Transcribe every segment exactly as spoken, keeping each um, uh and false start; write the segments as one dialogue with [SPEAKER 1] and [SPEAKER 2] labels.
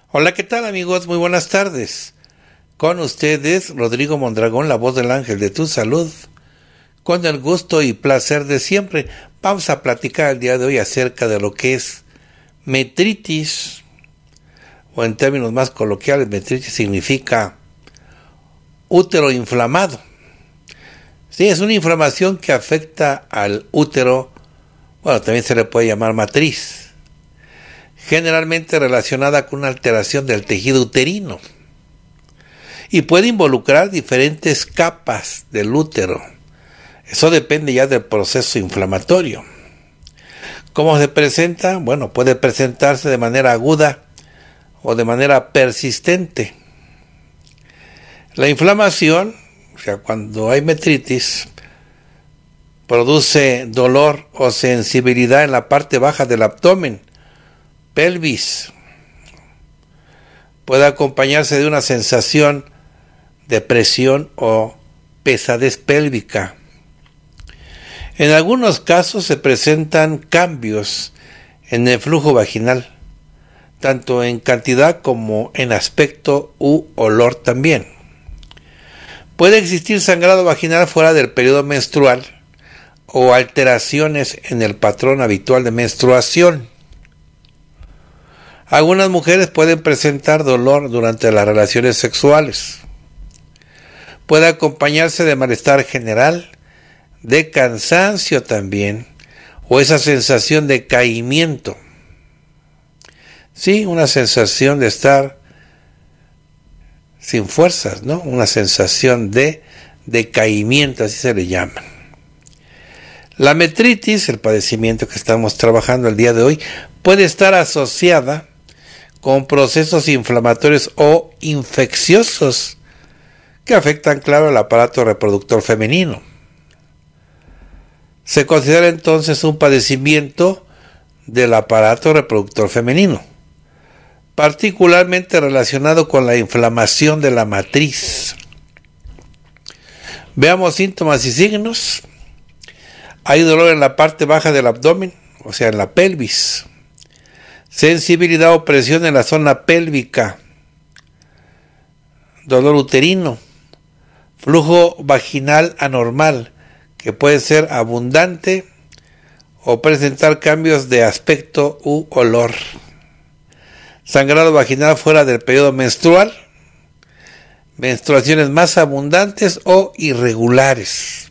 [SPEAKER 1] Hola, ¿qué tal amigos? Muy buenas tardes. Con ustedes, Rodrigo Mondragón, la voz del ángel de tu salud. Con el gusto y placer de siempre, vamos a platicar el día de hoy acerca de lo que es metritis, o en términos más coloquiales, metritis significa útero inflamado. Sí, es una inflamación que afecta al útero, bueno, también se le puede llamar matriz, generalmente relacionada con una alteración del tejido uterino, y puede involucrar diferentes capas del útero. Eso depende ya del proceso inflamatorio. ¿Cómo se presenta? Bueno, puede presentarse de manera aguda o de manera persistente. La inflamación, o sea, cuando hay metritis, produce dolor o sensibilidad en la parte baja del abdomen, pelvis. Puede acompañarse de una sensación de presión o pesadez pélvica. En algunos casos se presentan cambios en el flujo vaginal, tanto en cantidad como en aspecto u olor también. Puede existir sangrado vaginal fuera del periodo menstrual o alteraciones en el patrón habitual de menstruación. Algunas mujeres pueden presentar dolor durante las relaciones sexuales. Puede acompañarse de malestar general, de cansancio también, o esa sensación de caimiento. Sí, una sensación de estar sin fuerzas, ¿no? Una sensación de decaimiento, así se le llama. La metritis, el padecimiento que estamos trabajando el día de hoy, puede estar asociada con procesos inflamatorios o infecciosos que afectan, claro, el aparato reproductor femenino. Se considera entonces un padecimiento del aparato reproductor femenino, particularmente relacionado con la inflamación de la matriz. Veamos síntomas y signos. Hay dolor en la parte baja del abdomen, o sea, en la pelvis. Sensibilidad o presión en la zona pélvica. Dolor uterino. Flujo vaginal anormal, que puede ser abundante o presentar cambios de aspecto u olor. Sangrado vaginal fuera del periodo menstrual. Menstruaciones más abundantes o irregulares.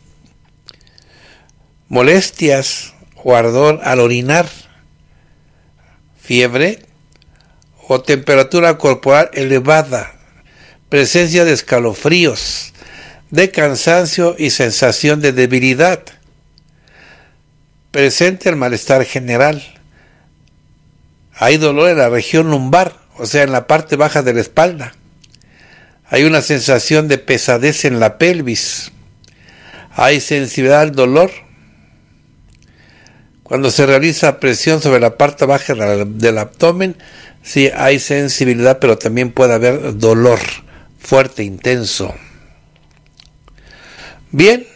[SPEAKER 1] Molestias o ardor al orinar. Fiebre o temperatura corporal elevada. Presencia de escalofríos, de cansancio y sensación de debilidad. Presente el malestar general. Hay dolor en la región lumbar, o sea, en la parte baja de la espalda. Hay una sensación de pesadez en la pelvis. Hay sensibilidad al dolor. Cuando se realiza presión sobre la parte baja del abdomen, sí hay sensibilidad, pero también puede haber dolor fuerte, intenso. Bien,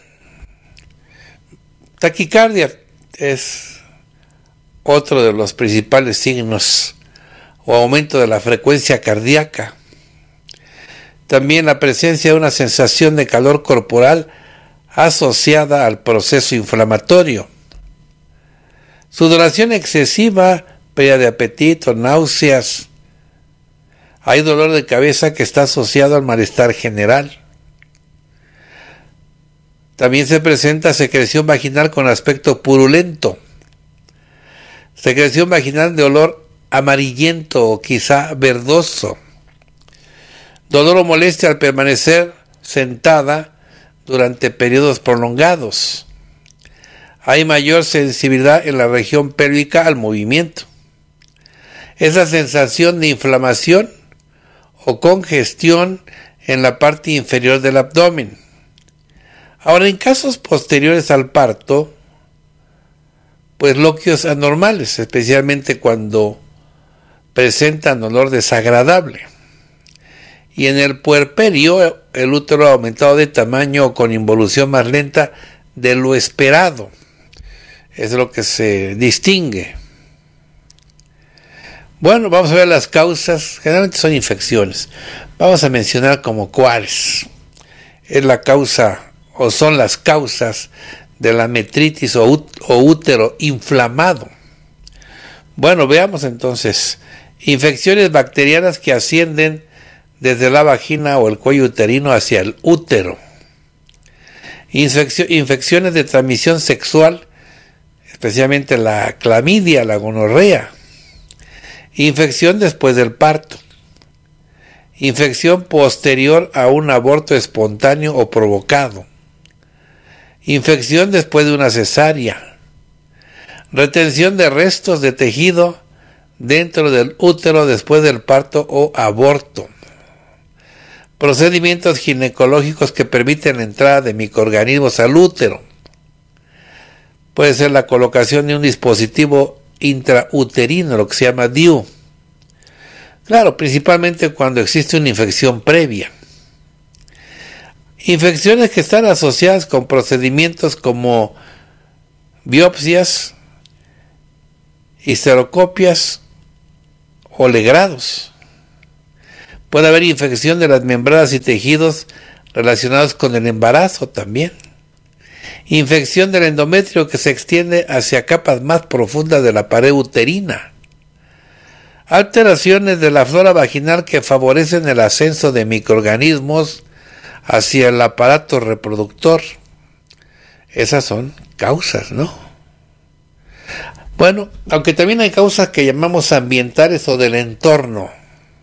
[SPEAKER 1] taquicardia es otro de los principales signos, o aumento de la frecuencia cardíaca. También la presencia de una sensación de calor corporal asociada al proceso inflamatorio. Sudoración excesiva, pérdida de apetito, náuseas. Hay dolor de cabeza que está asociado al malestar general. También se presenta secreción vaginal con aspecto purulento. Secreción vaginal de olor amarillento o quizá verdoso. Dolor o molestia al permanecer sentada durante periodos prolongados. Hay mayor sensibilidad en la región pélvica al movimiento. Esa sensación de inflamación o congestión en la parte inferior del abdomen. Ahora, en casos posteriores al parto, pues loquios anormales, especialmente cuando presentan dolor desagradable. Y en el puerperio, el útero ha aumentado de tamaño o con involución más lenta de lo esperado. Es lo que se distingue. Bueno, vamos a ver las causas. Generalmente son infecciones. Vamos a mencionar como cuáles. Es la causa o son las causas de la metritis o, út- o útero inflamado. Bueno, veamos entonces. Infecciones bacterianas que ascienden desde la vagina o el cuello uterino hacia el útero. Infeccio- infecciones de transmisión sexual, especialmente la clamidia, la gonorrea. Infección después del parto. Infección posterior a un aborto espontáneo o provocado. Infección después de una cesárea. Retención de restos de tejido dentro del útero después del parto o aborto. Procedimientos ginecológicos que permiten la entrada de microorganismos al útero. Puede ser la colocación de un dispositivo intrauterino, lo que se llama D I U. Claro, principalmente cuando existe una infección previa. Infecciones que están asociadas con procedimientos como biopsias, histerocopias o legrados. Puede haber infección de las membranas y tejidos relacionados con el embarazo también. Infección del endometrio que se extiende hacia capas más profundas de la pared uterina. Alteraciones de la flora vaginal que favorecen el ascenso de microorganismos hacia el aparato reproductor. Esas son causas, ¿no? Bueno, aunque también hay causas que llamamos ambientales o del entorno.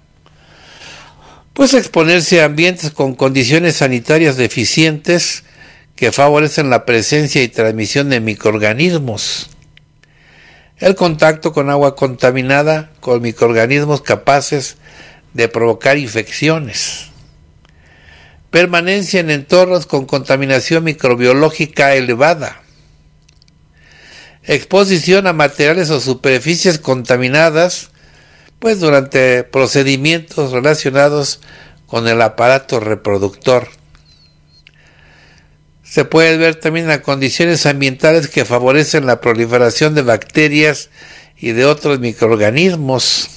[SPEAKER 1] Pues exponerse a ambientes con condiciones sanitarias deficientes que favorecen la presencia y transmisión de microorganismos. El contacto con agua contaminada con microorganismos capaces de provocar infecciones. Permanencia en entornos con contaminación microbiológica elevada. Exposición a materiales o superficies contaminadas, pues durante procedimientos relacionados con el aparato reproductor. Se puede ver también las condiciones ambientales que favorecen la proliferación de bacterias y de otros microorganismos.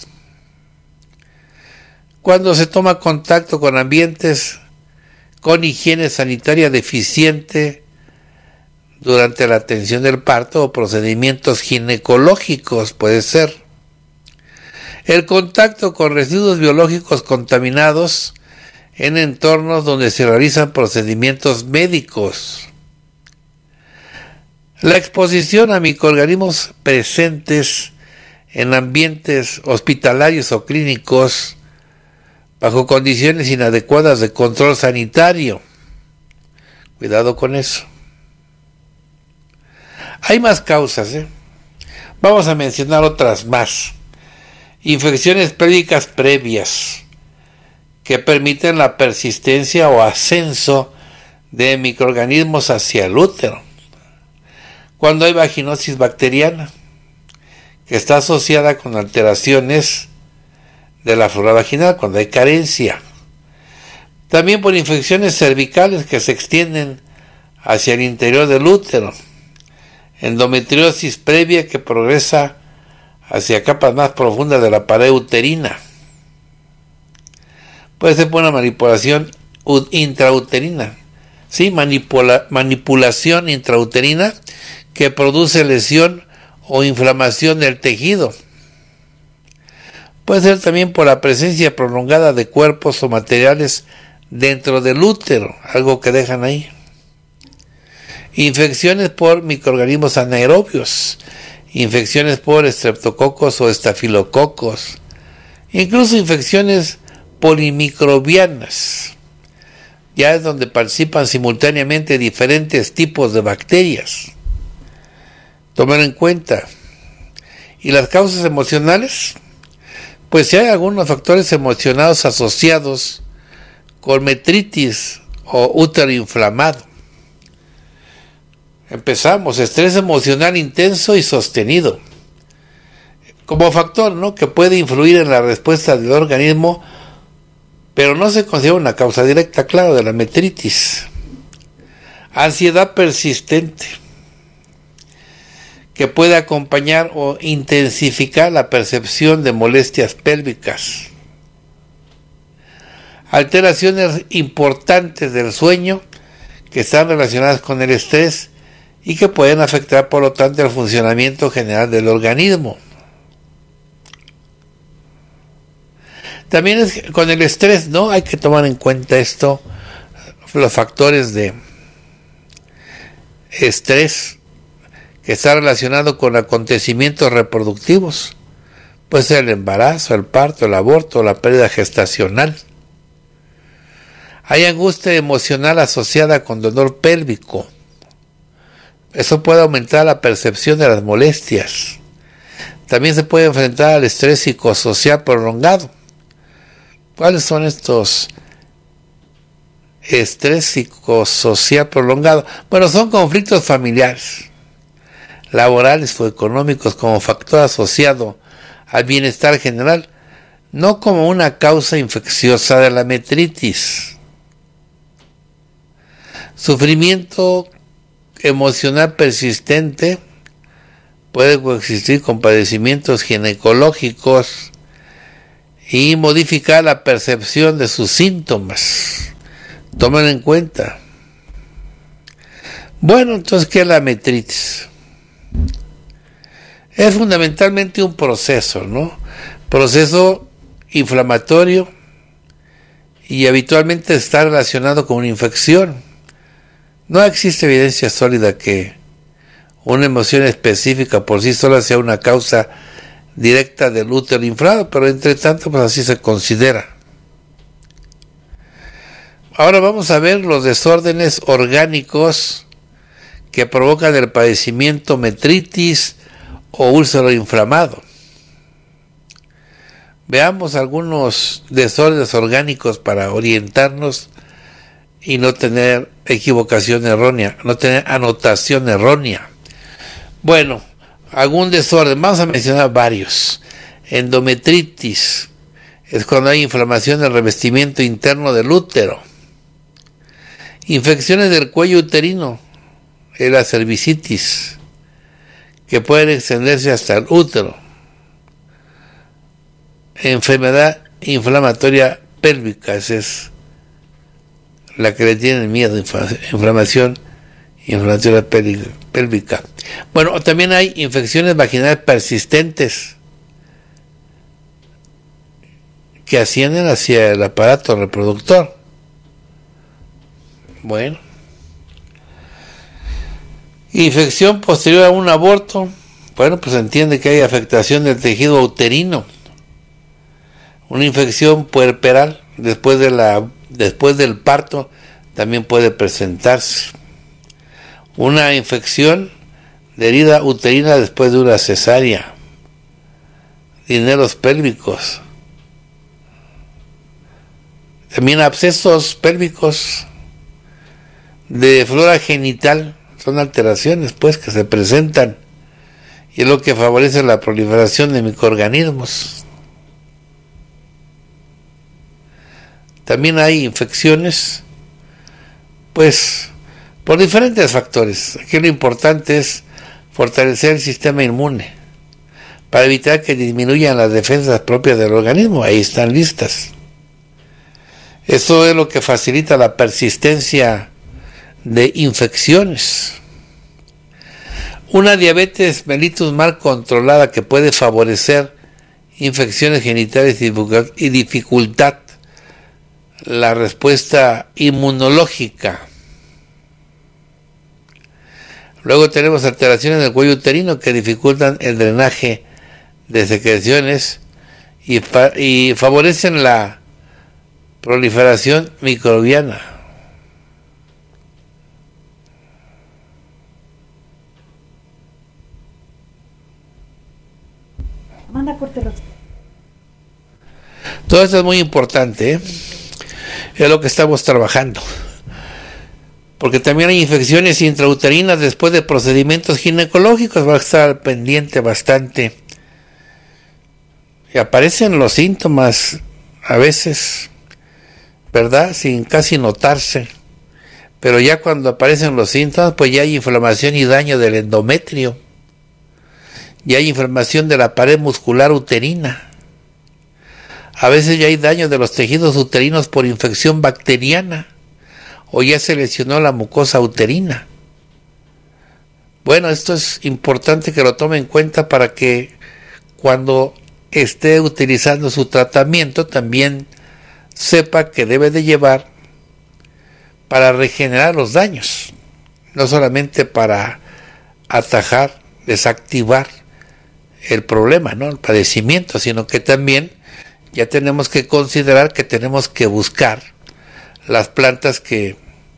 [SPEAKER 1] Cuando se toma contacto con ambientes con higiene sanitaria deficiente durante la atención del parto o procedimientos ginecológicos, puede ser. El contacto con residuos biológicos contaminados en entornos donde se realizan procedimientos médicos. La exposición a microorganismos presentes en ambientes hospitalarios o clínicos bajo condiciones inadecuadas de control sanitario. Cuidado con eso. Hay más causas, ¿eh? Vamos a mencionar otras más. Infecciones pélvicas previas que permiten la persistencia o ascenso de microorganismos hacia el útero. Cuando hay vaginosis bacteriana, que está asociada con alteraciones de la flora vaginal, cuando hay carencia. También por infecciones cervicales que se extienden hacia el interior del útero. Endometriosis previa que progresa hacia capas más profundas de la pared uterina. Puede ser por una manipulación intrauterina. Sí, manipula, manipulación intrauterina que produce lesión o inflamación del tejido. Puede ser también por la presencia prolongada de cuerpos o materiales dentro del útero, algo que dejan ahí. Infecciones por microorganismos anaerobios, infecciones por estreptococos o estafilococos, incluso infecciones polimicrobianas. Ya es donde participan simultáneamente diferentes tipos de bacterias. Tomar en cuenta. ¿Y las causas emocionales? Pues si hay algunos factores emocionados asociados con metritis o útero inflamado. Empezamos, estrés emocional intenso y sostenido. Como factor, ¿no?, que puede influir en la respuesta del organismo, pero no se considera una causa directa, claro, de la metritis. Ansiedad persistente, que puede acompañar o intensificar la percepción de molestias pélvicas. Alteraciones importantes del sueño que están relacionadas con el estrés y que pueden afectar, por lo tanto, el funcionamiento general del organismo. También es con el estrés, ¿no? Hay que tomar en cuenta esto, los factores de estrés que está relacionado con acontecimientos reproductivos. Puede ser el embarazo, el parto, el aborto, la pérdida gestacional. Hay angustia emocional asociada con dolor pélvico. Eso puede aumentar la percepción de las molestias. También se puede enfrentar al estrés psicosocial prolongado. ¿Cuáles son estos estrés psicosocial prolongado? Bueno, son conflictos familiares, laborales o económicos como factor asociado al bienestar general, no como una causa infecciosa de la metritis. Sufrimiento emocional persistente puede coexistir con padecimientos ginecológicos y modificar la percepción de sus síntomas. Tómenlo en cuenta. Bueno, entonces, ¿qué es la metritis? Es fundamentalmente un proceso, ¿no? Proceso inflamatorio y habitualmente está relacionado con una infección. No existe evidencia sólida que una emoción específica por sí sola sea una causa directa del útero inflado, pero entre tanto, pues así se considera. Ahora vamos a ver los desórdenes orgánicos que provocan el padecimiento metritis o úlcero inflamado. Veamos algunos desórdenes orgánicos para orientarnos y no tener equivocación errónea, no tener anotación errónea. Bueno, algún desorden, vamos a mencionar varios. Endometritis es cuando hay inflamación del revestimiento interno del útero. Infecciones del cuello uterino, es la cervicitis, que pueden extenderse hasta el útero. Enfermedad inflamatoria pélvica, esa es la que le tienen miedo, inflamación inflamatoria pélvica. Bueno, también hay infecciones vaginales persistentes que ascienden hacia el aparato reproductor. Bueno, infección posterior a un aborto. Bueno, pues se entiende que hay afectación del tejido uterino. Una infección puerperal después de la después del parto también puede presentarse. Una infección de herida uterina después de una cesárea. Dineros pélvicos. También abscesos pélvicos de flora genital. Son alteraciones pues que se presentan y es lo que favorece la proliferación de microorganismos. También hay infecciones pues por diferentes factores. Aquí lo importante es fortalecer el sistema inmune para evitar que disminuyan las defensas propias del organismo. Ahí están listas. Eso es lo que facilita la persistencia de infecciones. Una diabetes mellitus mal controlada que puede favorecer infecciones genitales y dificultad la respuesta inmunológica. Luego tenemos alteraciones del cuello uterino que dificultan el drenaje de secreciones y, fa- y favorecen la proliferación microbiana.
[SPEAKER 2] Manda córtelo.
[SPEAKER 1] Todo esto es muy importante, ¿eh? Es lo que estamos trabajando. Porque también hay infecciones intrauterinas después de procedimientos ginecológicos. Va a estar pendiente bastante. Y aparecen los síntomas a veces, ¿verdad? Sin casi notarse. Pero ya cuando aparecen los síntomas, pues ya hay inflamación y daño del endometrio. ya hay inflamación de la pared muscular uterina. A veces ya hay daño de los tejidos uterinos por infección bacteriana, o ya se lesionó la mucosa uterina. Bueno, esto es importante que lo tome en cuenta para que cuando esté utilizando su tratamiento también sepa que debe de llevar para regenerar los daños, no solamente para atajar, desactivar el problema, ¿no?, el padecimiento, sino que también ya tenemos que considerar que tenemos que buscar las plantas que,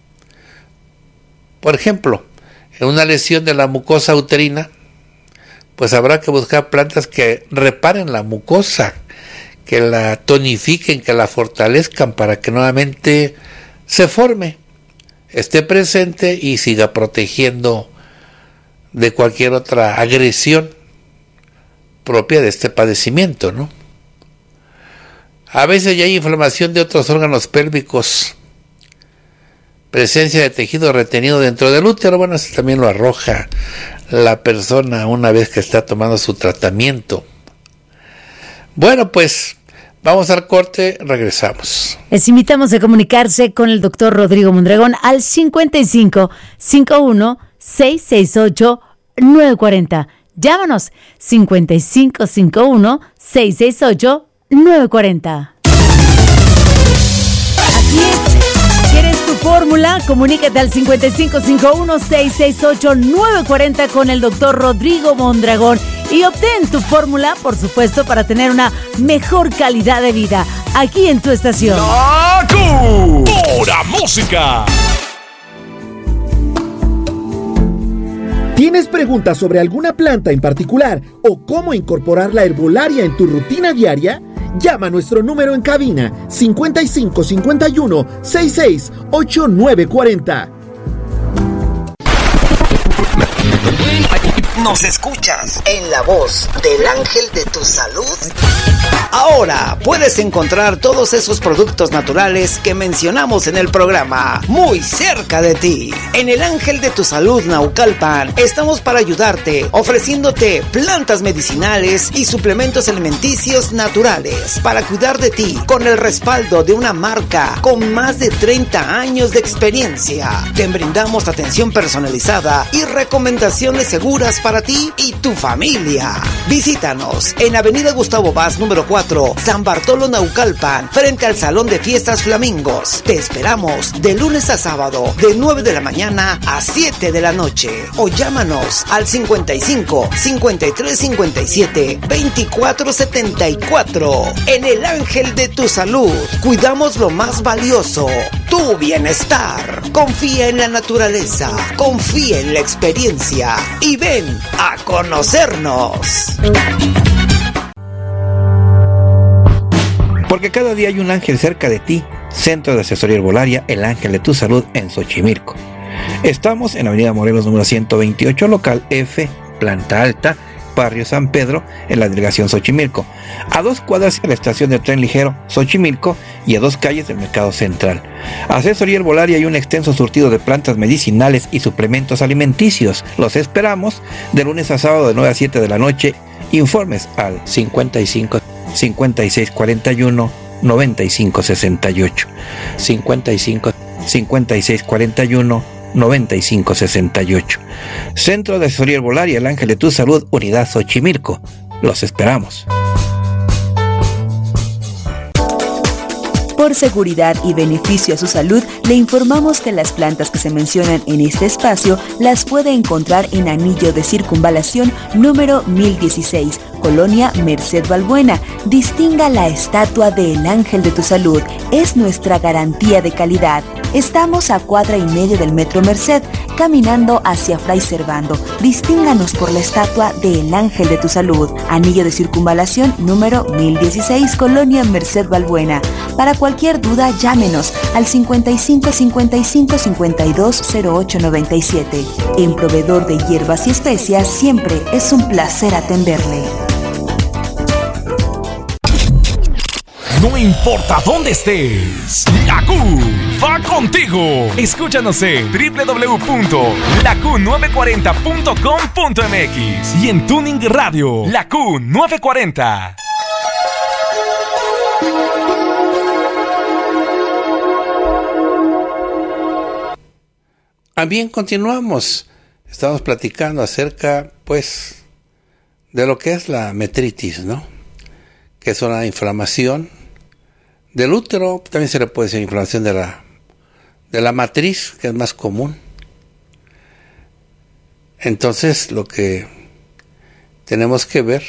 [SPEAKER 1] por ejemplo, en una lesión de la mucosa uterina, pues habrá que buscar plantas que reparen la mucosa, que la tonifiquen, que la fortalezcan para que nuevamente se forme, esté presente y siga protegiendo de cualquier otra agresión propia de este padecimiento, ¿no? A veces ya hay inflamación de otros órganos pélvicos, presencia de tejido retenido dentro del útero. Bueno, eso también lo arroja la persona una vez que está tomando su tratamiento. Bueno, pues vamos al corte, regresamos.
[SPEAKER 2] Les invitamos a comunicarse con el doctor Rodrigo Mondragón al cincuenta y cinco, cincuenta y uno, seiscientos sesenta y ocho, novecientos cuarenta. Llámanos cincuenta y cinco, cincuenta y uno, seiscientos sesenta y ocho, novecientos cuarenta. Así es. ¿Quieres tu fórmula? Comunícate al cincuenta y cinco, cincuenta y uno, seiscientos sesenta y ocho, novecientos cuarenta con el doctor Rodrigo Mondragón y obtén tu fórmula, por supuesto, para tener una mejor calidad de vida aquí en tu estación.
[SPEAKER 3] ¡La Pura Música!
[SPEAKER 4] ¿Tienes preguntas sobre alguna planta en particular o cómo incorporar la herbolaria en tu rutina diaria? Llama a nuestro número en cabina cincuenta y cinco, cincuenta y uno, sesenta y seis, ochenta y nueve cuarenta.
[SPEAKER 5] Nos escuchas en la voz del ángel de tu salud.
[SPEAKER 6] Ahora puedes encontrar todos esos productos naturales que mencionamos en el programa muy cerca de ti. En el Ángel de tu Salud Naucalpan estamos para ayudarte, ofreciéndote plantas medicinales y suplementos alimenticios naturales para cuidar de ti, con el respaldo de una marca con más de treinta años de experiencia. Te brindamos atención personalizada y recomendaciones seguras para ti y tu familia. Visítanos en Avenida Gustavo Vaz número cuatro, San Bartolo Naucalpan, frente al Salón de Fiestas Flamingos. Te esperamos de lunes a sábado, de nueve de la mañana a siete de la noche. O llámanos al cincuenta y cinco, cincuenta y tres, cincuenta y siete, veinticuatro setenta y cuatro. En el Ángel de tu Salud, cuidamos lo más valioso, tu bienestar. Confía en la naturaleza, confía en la experiencia y ven a conocernos.
[SPEAKER 1] Porque cada día hay un ángel cerca de ti. Centro de Asesoría Herbolaria, el Ángel de tu Salud en Xochimilco. Estamos en Avenida Morelos número ciento veintiocho, local F, planta alta, barrio San Pedro, en la delegación Xochimilco, a dos cuadras de la estación de tren ligero Xochimilco y a dos calles del Mercado Central. Asesoría Herbolaria y un extenso surtido de plantas medicinales y suplementos alimenticios. Los esperamos de lunes a sábado de nueve a siete de la noche. Informes al cincuenta y cinco, cincuenta y seis cuarenta y uno, noventa y cinco sesenta y ocho, cincuenta y cinco, cincuenta y seis cuarenta y uno, noventa y cinco sesenta y ocho. Centro de Asesoría Herbolaria, el Ángel de tu Salud, Unidad Xochimilco. Los esperamos.
[SPEAKER 7] Por seguridad y beneficio a su salud, le informamos que las plantas que se mencionan en este espacio las puede encontrar en Anillo de Circunvalación número mil dieciséis, Colonia Merced Balbuena. Distinga la estatua del Ángel de tu Salud, es nuestra garantía de calidad. Estamos a cuadra y media del Metro Merced, caminando hacia Fray Servando. Distínganos por la estatua del Ángel de tu Salud. Anillo de Circunvalación número mil dieciséis, Colonia Merced Balbuena. Para cualquier duda, llámenos al cincuenta y cinco, cincuenta y cinco, cincuenta y dos, cero ocho noventa y siete. En Proveedor de Hierbas y Especias, siempre es un placer atenderle.
[SPEAKER 3] No importa dónde estés, la Q va contigo. Escúchanos en doble u doble u doble u punto la q nueve cuarenta punto com punto m x y en Tuning Radio, La Q nueve cuarenta.
[SPEAKER 1] Ah, bien, continuamos. Estamos platicando acerca, pues, de lo que es la metritis, ¿no? Que es una inflamación del útero, también se le puede decir inflamación de la, de la matriz, que es más común. Entonces, lo que tenemos que ver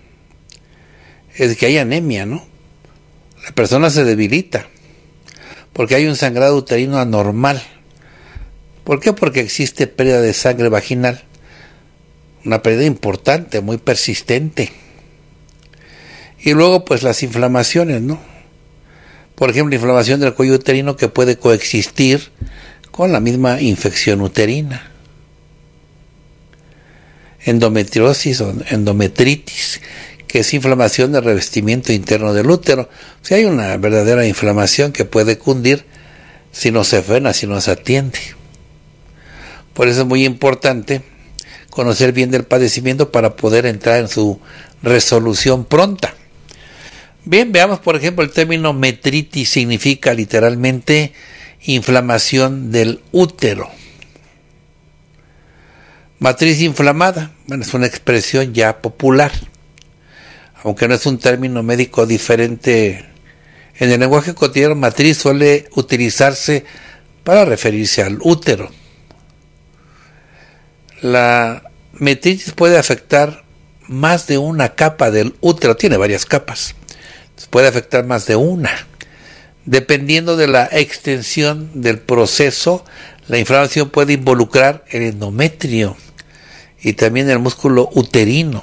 [SPEAKER 1] es que hay anemia, ¿no? La persona se debilita porque hay un sangrado uterino anormal. ¿Por qué? Porque existe pérdida de sangre vaginal, una pérdida importante, muy persistente. Y luego, pues, las inflamaciones, ¿no? Por ejemplo, inflamación del cuello uterino que puede coexistir con la misma infección uterina. Endometriosis o endometritis, que es inflamación del revestimiento interno del útero. O sea, hay una verdadera inflamación que puede cundir si no se frena, si no se atiende. Por eso es muy importante conocer bien del padecimiento para poder entrar en su resolución pronta. Bien, veamos por ejemplo el término metritis, significa literalmente inflamación del útero. Matriz inflamada, bueno, es una expresión ya popular, aunque no es un término médico diferente. En el lenguaje cotidiano, matriz suele utilizarse para referirse al útero. La metritis puede afectar más de una capa del útero, tiene varias capas, puede afectar más de una. Dependiendo de la extensión del proceso, la inflamación puede involucrar el endometrio y también el músculo uterino.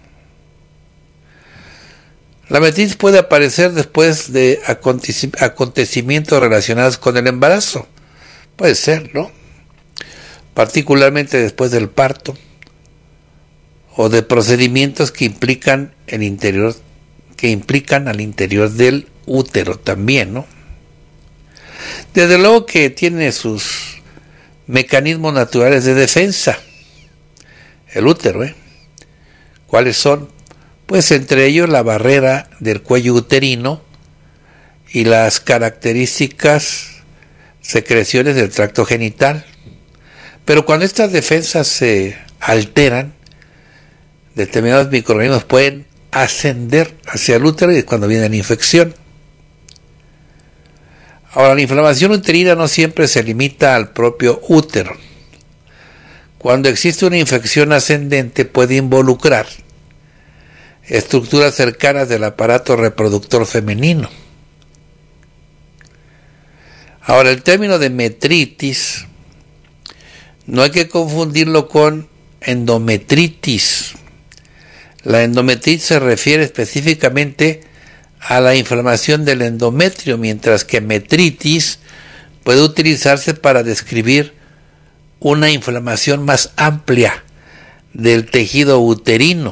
[SPEAKER 1] La metritis puede aparecer después de acontecimientos relacionados con el embarazo. Puede ser, ¿no? Particularmente después del parto o de procedimientos que implican el interior, que implican al interior del útero también, ¿no? Desde luego que tiene sus mecanismos naturales de defensa, el útero, ¿eh? ¿Cuáles son? Pues entre ellos la barrera del cuello uterino y las características secreciones del tracto genital. Pero cuando estas defensas se alteran, determinados microorganismos pueden ascender hacia el útero y es cuando viene la infección. Ahora, la inflamación uterina no siempre se limita al propio útero. Cuando existe una infección ascendente puede involucrar estructuras cercanas del aparato reproductor femenino. Ahora, el término de metritis no hay que confundirlo con endometritis. La endometritis se refiere específicamente a la inflamación del endometrio, mientras que metritis puede utilizarse para describir una inflamación más amplia del tejido uterino.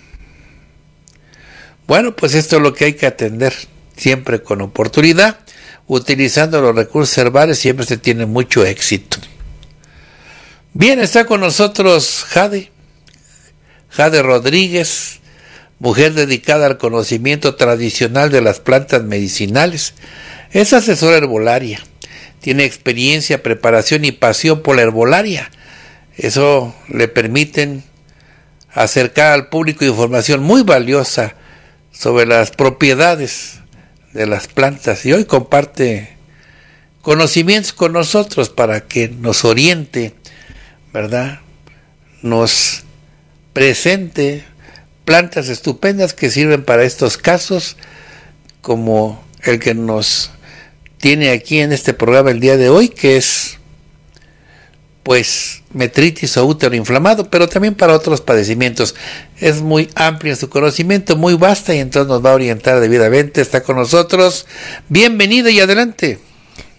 [SPEAKER 1] Bueno, pues esto es lo que hay que atender siempre con oportunidad, utilizando los recursos herbales siempre se tiene mucho éxito. Bien, está con nosotros Jade, Jade Rodríguez, mujer dedicada al conocimiento tradicional de las plantas medicinales. Es asesora herbolaria, tiene experiencia, preparación y pasión por la herbolaria. Eso le permiten acercar al público información muy valiosa sobre las propiedades de las plantas y hoy comparte conocimientos con nosotros para que nos oriente, ¿verdad? Nos presente plantas estupendas que sirven para estos casos, como el que nos tiene aquí en este programa el día de hoy, que es pues metritis o útero inflamado, pero también para otros padecimientos. Es muy amplio en su conocimiento, muy vasta, y entonces nos va a orientar debidamente. Está con nosotros. Bienvenida y adelante.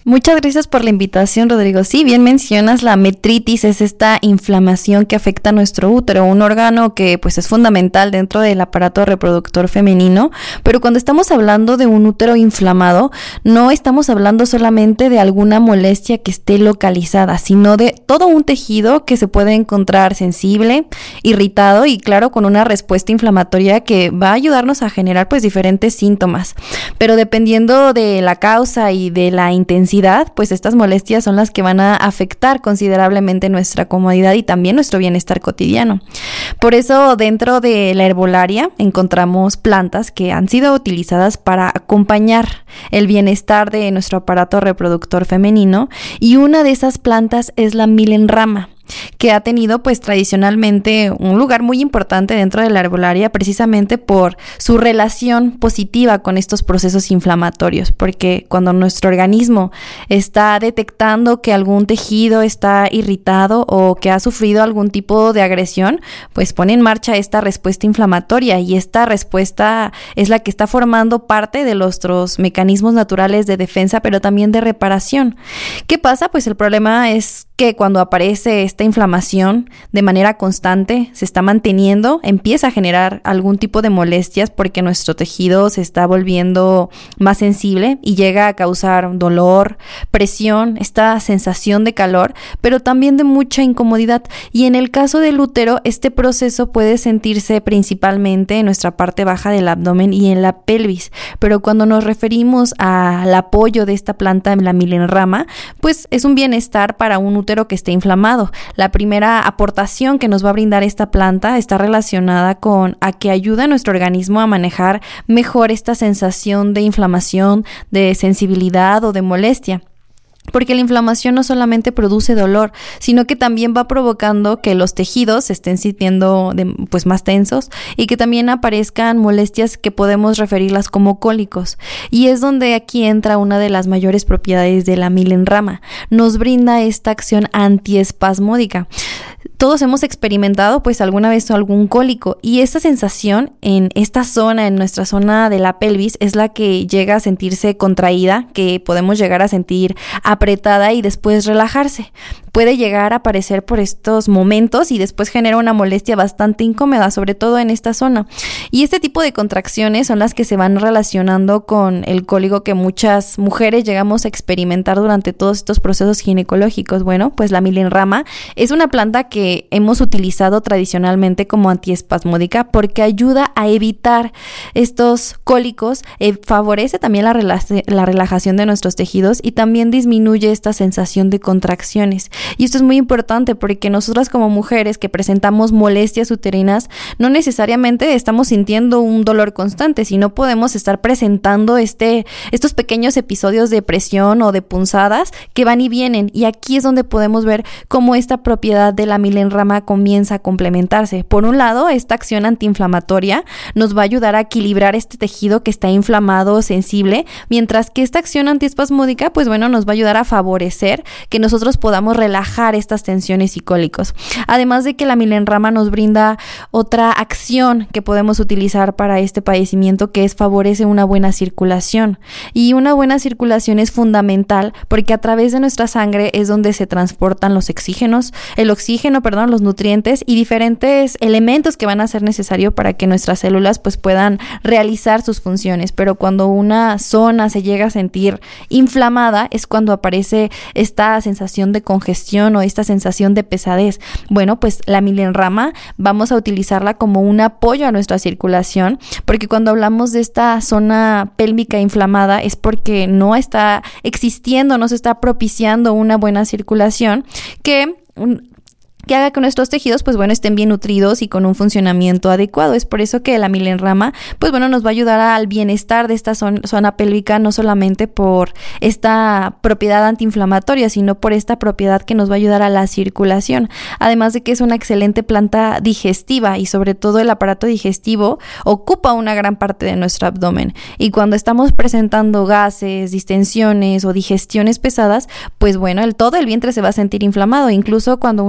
[SPEAKER 8] Muchas gracias por la invitación, Rodrigo. Sí, bien mencionas, la metritis es esta inflamación que afecta a nuestro útero, un órgano que pues es fundamental dentro del aparato reproductor femenino, pero cuando estamos hablando de un útero inflamado, no estamos hablando solamente de alguna molestia que esté localizada, sino de todo un tejido que se puede encontrar sensible, irritado y claro, con una respuesta inflamatoria que va a ayudarnos a generar pues diferentes síntomas, pero dependiendo de la causa y de la intensidad, pues estas molestias son las que van a afectar considerablemente nuestra comodidad y también nuestro bienestar cotidiano. Por eso, dentro de la herbolaria encontramos plantas que han sido utilizadas para acompañar el bienestar de nuestro aparato reproductor femenino, y una de esas plantas es la milenrama, que ha tenido pues tradicionalmente un lugar muy importante dentro de la herbolaria precisamente por su relación positiva con estos procesos inflamatorios, porque cuando nuestro organismo está detectando que algún tejido está irritado o que ha sufrido algún tipo de agresión, pues pone en marcha esta respuesta inflamatoria, y esta respuesta es la que está formando parte de nuestros mecanismos naturales de defensa, pero también de reparación. ¿Qué pasa? Pues el problema es que cuando aparece esta inflamación de manera constante, se está manteniendo, empieza a generar algún tipo de molestias porque nuestro tejido se está volviendo más sensible y llega a causar dolor, presión, esta sensación de calor, pero también de mucha incomodidad. Y en el caso del útero, este proceso puede sentirse principalmente en nuestra parte baja del abdomen y en la pelvis, pero cuando nos referimos al apoyo de esta planta en la milenrama, pues es un bienestar para un útero que esté inflamado. La primera aportación que nos va a brindar esta planta está relacionada con a que ayuda a nuestro organismo a manejar mejor esta sensación de inflamación, de sensibilidad o de molestia. Porque la inflamación no solamente produce dolor, sino que también va provocando que los tejidos se estén sintiendo de, pues más tensos, y que también aparezcan molestias que podemos referirlas como cólicos. Y es donde aquí entra una de las mayores propiedades de la milenrama. Nos brinda esta acción antiespasmódica. Todos hemos experimentado pues alguna vez algún cólico, y esa sensación en esta zona, en nuestra zona de la pelvis, es la que llega a sentirse contraída, que podemos llegar a sentir apretada y después relajarse. Puede llegar a aparecer por estos momentos y después genera una molestia bastante incómoda, sobre todo en esta zona. Y este tipo de contracciones son las que se van relacionando con el cólico que muchas mujeres llegamos a experimentar durante todos estos procesos ginecológicos. Bueno, pues la milenrama es una planta que hemos utilizado tradicionalmente como antiespasmódica porque ayuda a evitar estos cólicos, eh, favorece también la, rela- la relajación de nuestros tejidos y también disminuye esta sensación de contracciones. Y esto es muy importante porque nosotras como mujeres que presentamos molestias uterinas no necesariamente estamos sintiendo un dolor constante, sino podemos estar presentando este, estos pequeños episodios de presión o de punzadas que van y vienen, y aquí es donde podemos ver cómo esta propiedad de la milenrama comienza a complementarse. Por un lado, esta acción antiinflamatoria nos va a ayudar a equilibrar este tejido que está inflamado o sensible, mientras que esta acción antiespasmódica, pues bueno, nos va a ayudar a favorecer que nosotros podamos relajar estas tensiones y cólicos. Además de que la milenrama nos brinda otra acción que podemos utilizar para este padecimiento, que es favorece una buena circulación. Y una buena circulación es fundamental porque a través de nuestra sangre es donde se transportan los oxígenos, el oxígeno, perdón, los nutrientes y diferentes elementos que van a ser necesarios para que nuestras células pues puedan realizar sus funciones. Pero cuando una zona se llega a sentir inflamada es cuando aparece esta sensación de congestión o esta sensación de pesadez. Bueno, pues la milenrama vamos a utilizarla como un apoyo a nuestra circulación, porque cuando hablamos de esta zona pélvica inflamada es porque no está existiendo, no se está propiciando una buena circulación que un, que haga que nuestros tejidos, pues bueno, estén bien nutridos y con un funcionamiento adecuado. Es por eso que la milenrama, pues bueno, nos va a ayudar al bienestar de esta zona, zona pélvica, no solamente por esta propiedad antiinflamatoria, sino por esta propiedad que nos va a ayudar a la circulación. Además de que es una excelente planta digestiva y sobre todo el aparato digestivo ocupa una gran parte de nuestro abdomen. Y cuando estamos presentando gases, distensiones o digestiones pesadas, pues bueno, el todo el vientre se va a sentir inflamado. Incluso cuando una persona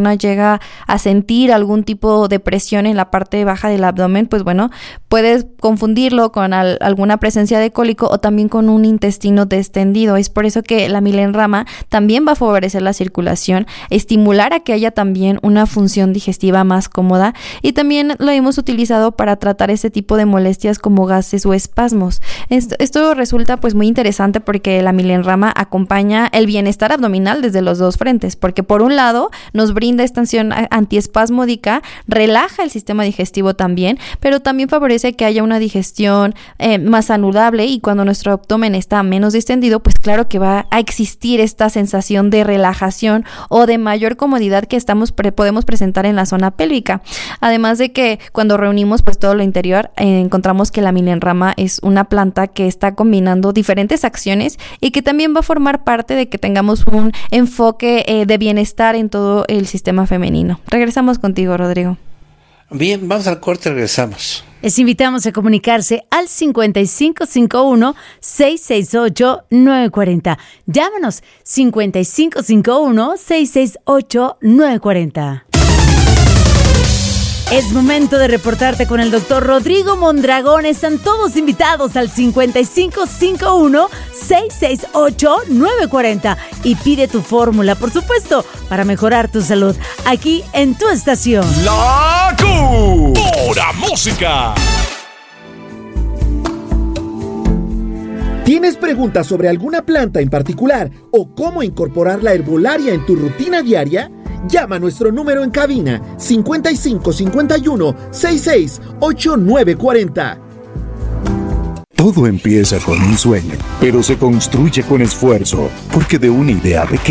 [SPEAKER 8] persona llega a sentir algún tipo de presión en la parte baja del abdomen, pues bueno, puedes confundirlo con al, alguna presencia de cólico o también con un intestino distendido. Es por eso que la milenrama también va a favorecer la circulación, estimular a que haya también una función digestiva más cómoda, y también lo hemos utilizado para tratar ese tipo de molestias como gases o espasmos. Esto, esto resulta pues muy interesante porque la milenrama acompaña el bienestar abdominal desde los dos frentes, porque por un lado nos brinda esta acción antiespasmódica, relaja el sistema digestivo también, pero también favorece que haya una digestión eh, más saludable, y cuando nuestro abdomen está menos distendido, pues claro que va a existir esta sensación de relajación o de mayor comodidad que estamos pre- podemos presentar en la zona pélvica. Además de que cuando reunimos pues todo lo interior, eh, encontramos que la milenrama es una planta que está combinando diferentes acciones y que también va a formar parte de que tengamos un enfoque eh, de bienestar en todo el sistema femenino. Regresamos contigo, Rodrigo.
[SPEAKER 1] Bien, vamos al corte, regresamos.
[SPEAKER 2] Les invitamos a comunicarse al cincuenta y cinco cincuenta y uno, seiscientos sesenta y ocho, novecientos cuarenta. Llámanos cincuenta y cinco cincuenta y uno, seiscientos sesenta y ocho, novecientos cuarenta. Es momento de reportarte con el doctor Rodrigo Mondragón. Están todos invitados al cincuenta y cinco cincuenta y uno, seiscientos sesenta y ocho, novecientos cuarenta y pide tu fórmula, por supuesto, para mejorar tu salud, aquí en tu estación.
[SPEAKER 3] La Q. Pura música.
[SPEAKER 4] ¿Tienes preguntas sobre alguna planta en particular o cómo incorporar la herbolaria en tu rutina diaria? Llama a nuestro número en cabina cincuenta y cinco cincuenta y uno, sesenta y seis, ochenta y nueve cuarenta.
[SPEAKER 9] Todo empieza con un sueño, pero se construye con esfuerzo, porque de una idea pequeña